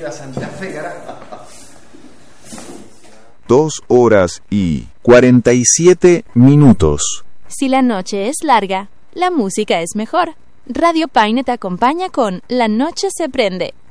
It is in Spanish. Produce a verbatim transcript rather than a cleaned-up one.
Avenida Santa Fe, carajo. Dos horas y cuarenta y siete minutos. Si la noche es larga, la música es mejor. Radio Paine te acompaña con La Noche se prende.